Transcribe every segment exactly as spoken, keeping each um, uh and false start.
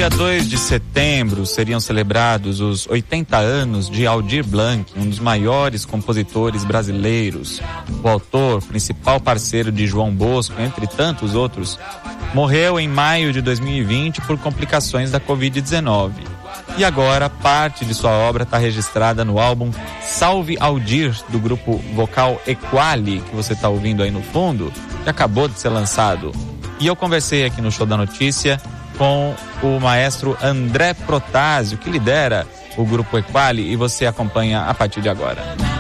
dia dois de setembro seriam celebrados os oitenta anos de Aldir Blanc, um dos maiores compositores brasileiros. O autor, principal parceiro de João Bosco, entre tantos outros, morreu em maio de dois mil e vinte por complicações da covid dezenove. E agora, parte de sua obra está registrada no álbum Salve Aldir, do grupo vocal Equali, que você está ouvindo aí no fundo, que acabou de ser lançado. E eu conversei aqui no Show da Notícia com o maestro André Protásio, que lidera o grupo Equali, e você acompanha a partir de agora.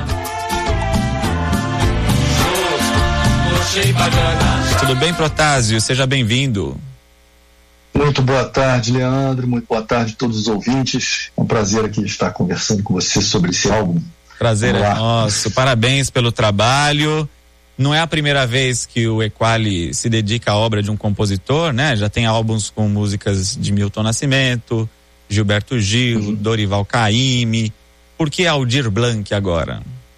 Tudo bem, Protásio? Seja bem-vindo. Muito boa tarde, Leandro. Muito boa tarde a todos os ouvintes. É um prazer aqui estar conversando com você sobre esse álbum. Prazer é nosso. Parabéns pelo trabalho. Não é a primeira vez que o Equali se dedica à obra de um compositor, né? Já tem álbuns com músicas de Milton Nascimento, Gilberto Gil, uhum. Dorival Caymmi. Por que Aldir Blanc agora?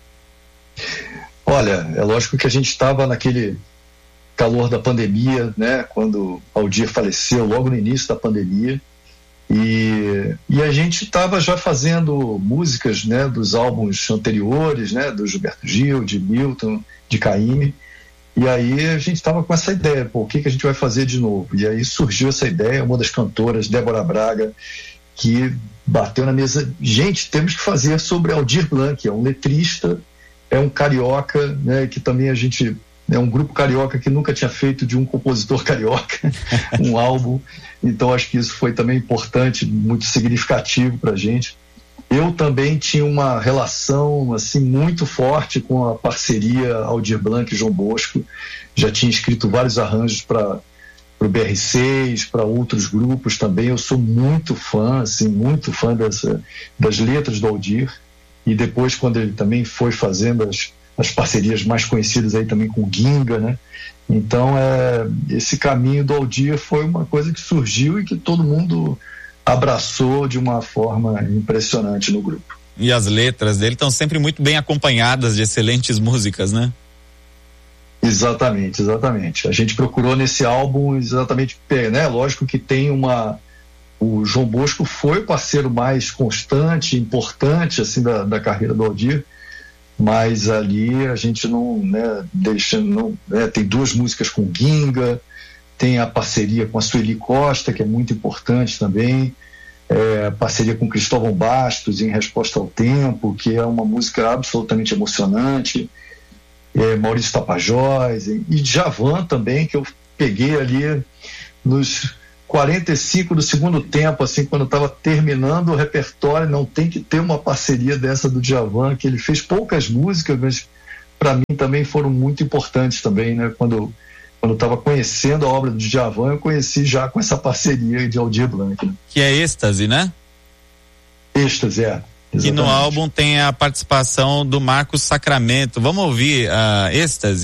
Olha, é lógico que a gente estava naquele calor da pandemia, né? Quando Aldir faleceu, logo no início da pandemia. E, e a gente estava já fazendo músicas, né, dos álbuns anteriores, né, do Gilberto Gil, de Milton, de Caymmi, e aí a gente estava com essa ideia, pô, o que, que a gente vai fazer de novo? E aí surgiu essa ideia, uma das cantoras, Débora Braga, que bateu na mesa, gente, temos que fazer sobre Aldir Blanc, é um letrista, é um carioca, né, que também a gente... É um grupo carioca que nunca tinha feito de um compositor carioca um álbum, então acho que isso foi também importante, muito significativo pra gente. Eu também tinha uma relação assim muito forte com a parceria Aldir Blanc e João Bosco, já tinha escrito vários arranjos para o B R seis, para outros grupos também. Eu sou muito fã, assim, muito fã dessa, das letras do Aldir, e depois quando ele também foi fazendo as as parcerias mais conhecidas aí também com o Ginga, né? Então, é, esse caminho do Aldir foi uma coisa que surgiu e que todo mundo abraçou de uma forma impressionante no grupo. E as letras dele estão sempre muito bem acompanhadas de excelentes músicas, né? Exatamente, exatamente. A gente procurou nesse álbum exatamente, né? Lógico que tem uma... O João Bosco foi o parceiro mais constante, importante, assim, da, da carreira do Aldir, mas ali a gente não, né, deixa, não, né, tem duas músicas com Ginga, tem a parceria com a Sueli Costa, que é muito importante também, é, parceria com Cristóvão Bastos, Em Resposta ao Tempo, que é uma música absolutamente emocionante, é, Maurício Tapajós, e Djavan também, que eu peguei ali nos quarenta e cinco do segundo tempo, assim, quando estava terminando o repertório. Não tem que ter uma parceria dessa do Djavan, que ele fez poucas músicas, mas para mim também foram muito importantes também, né? Quando quando eu estava conhecendo a obra do Djavan, eu conheci já com essa parceria de Aldir Blanc. Né? Que é Êxtase, né? Êxtase, é. Exatamente. Que no álbum tem a participação do Marcos Sacramento. Vamos ouvir a uh, Êxtase?